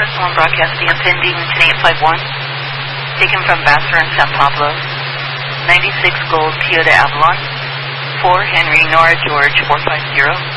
personal and broadcasting appending 10851, taken from Vassar and San Pablo, 96 Gold Toyota Avalon, 4 Henry Nora George 450.